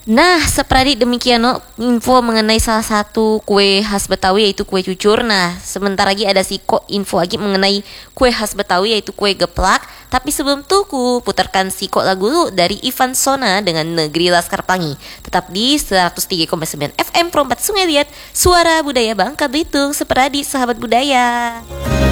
Nah, seperti demikian info mengenai salah satu kue khas Betawi yaitu kue cucur. Nah, sebentar lagi ada info lagi mengenai kue khas Betawi yaitu kue geplak. Tapi sebelum itu ku putarkan lagu dari Ivan Sona dengan Negeri Laskar Pelangi. Tetap di 103,9 FM Perempat Sungai Liat, suara budaya Bangka Belitung, seperti sahabat budaya.